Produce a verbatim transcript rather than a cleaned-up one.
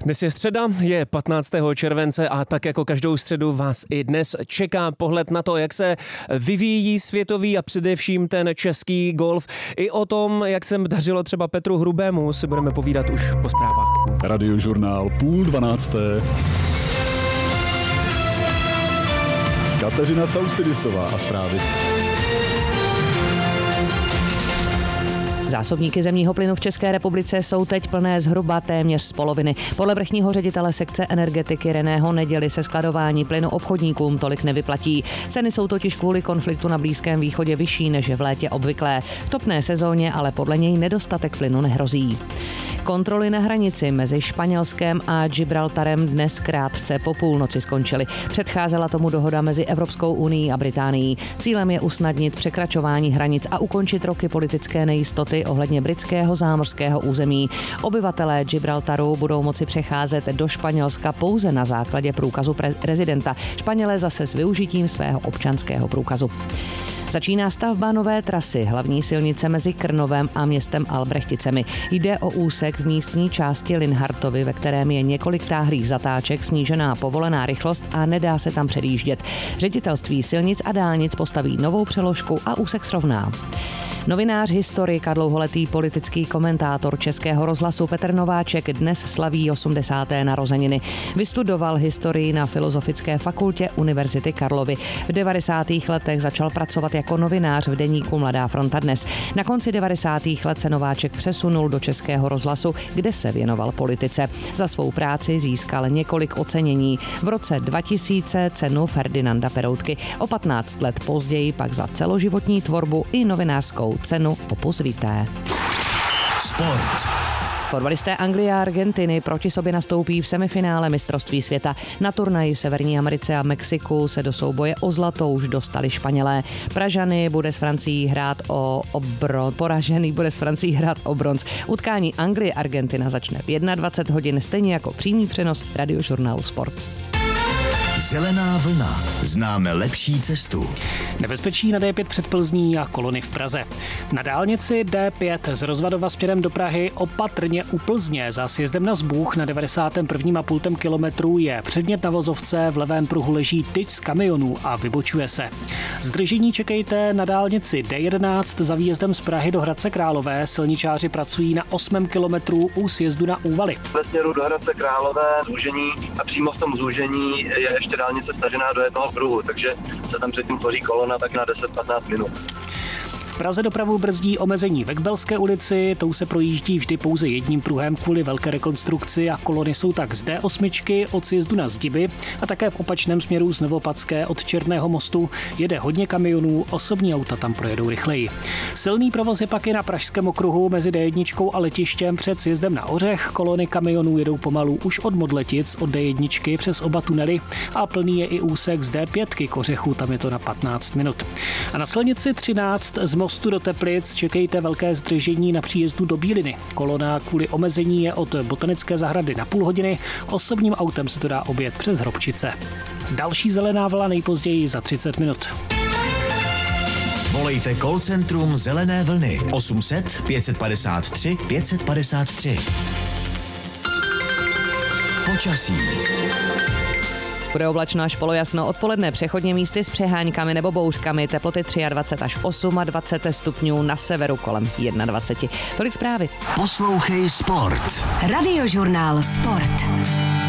Dnes je středa, je patnáctého července a tak jako každou středu vás i dnes čeká pohled na to, jak se vyvíjí světový a především ten český golf. I o tom, jak se dařilo třeba Petru Hrubému, si budeme povídat už po zprávách. Radiožurnál půl dvanácté. Kateřina Causidisová a zprávy. Zásobníky zemního plynu v České republice jsou teď plné zhruba téměř z poloviny. Podle vrchního ředitele sekce energetiky Reného Neděly se skladování plynu obchodníkům tolik nevyplatí. Ceny jsou totiž kvůli konfliktu na Blízkém východě vyšší než v létě obvyklé. V topné sezóně ale podle něj nedostatek plynu nehrozí. Kontroly na hranici mezi Španělskem a Gibraltarem dnes krátce po půlnoci skončily. Předcházela tomu dohoda mezi Evropskou unií a Británií. Cílem je usnadnit překračování hranic a ukončit roky politické nejistoty ohledně britského zámořského území. Obyvatelé Gibraltaru budou moci přecházet do Španělska pouze na základě průkazu pre- rezidenta. Španělé zase s využitím svého občanského průkazu. Začíná stavba nové trasy hlavní silnice mezi Krnovem a městem Albrechticemi. Jde o úsek v místní části Linhartovy, ve kterém je několik táhlých zatáček, snížená povolená rychlost a nedá se tam předjíždět. Ředitelství silnic a dálnic postaví novou přeložku a úsek srovná. Novinář, historik a dlouholetý politický komentátor Českého rozhlasu Petr Nováček dnes slaví osmdesáté narozeniny. Vystudoval historii na Filozofické fakultě Univerzity Karlovy. V devadesátých letech začal pracovat jako novinář v deníku Mladá fronta Dnes. Na konci devadesátých let se Nováček přesunul do Českého rozhlasu, kde se věnoval politice. Za svou práci získal několik ocenění. V roce dva tisíce cenu Ferdinanda Peroutky. O patnáct let později pak za celoživotní tvorbu i novinářskou cenu Opus Vitae. Sport. Fotbalisté Anglie a Argentiny proti sobě nastoupí v semifinále mistrovství světa. Na turnaji v Severní Americe a Mexiku se do souboje o zlato už dostali Španělé. Pražany bude s Francií hrát o obron, poražený bude s Francií hrát o bronz. Utkání Anglie-Argentina začne v dvacet jedna hodin, stejně jako přímý přenos Radiožurnálu Sport. Zelená vlna. Známe lepší cestu. Nebezpečí na D pět před Plzní a kolony v Praze. Na dálnici D pět z Rozvadova směrem do Prahy opatrně u Plzně za sjezdem na Zbůh na devadesátém prvním a půl kilometru je předmět na vozovce, v levém pruhu leží tyč z kamionů a vybočuje se. Zdržení čekejte na dálnici D jedenáct za výjezdem z Prahy do Hradce Králové. Silničáři pracují na osmém kilometru u sjezdu na Úvaly. Ve směru do Hradce Králové zúžení a přímo v tom zúžení je ještě dálnice stažená do jednoho pruhu, takže se tam předtím tvoří kolona tak na deset patnáct minut. V Praze dopravu brzdí omezení ve Kbelské ulici, tou se projíždí vždy pouze jedním pruhem kvůli velké rekonstrukci a kolony jsou tak z D osm od sjezdu na Zdiby a také v opačném směru z Novopadské od Černého mostu jede hodně kamionů, osobní auta tam projedou rychleji. Silný provoz je pak i na Pražském okruhu mezi D jedna a letištěm před sjezdem na Ořech. Kolony kamionů jedou pomalu už od Modletic, od D jedna přes oba tunely a plný je i úsek z D pět k Ořechu, tam je to na patnáct minut. A na silnici třináct z Mostu do Teplic čekejte velké zdržení na příjezdu do Bíliny. Kolona kvůli omezení je od Botanické zahrady na půl hodiny, osobním autem se to dá objet přes Hrobčice. Další zelená vlna nejpozději za třicet minut. Volejte call centrum Zelené vlny osm set pět padesát tři pět padesát tři. Počasí. Bude oblačno až polojasno, odpoledne přechodně místy s přeháňkami nebo bouřkami, teploty dvacet tři až dvacet osm stupňů, na severu kolem dvacet jedna. Tolik zprávy. Poslouchej Sport. Radiožurnál Sport.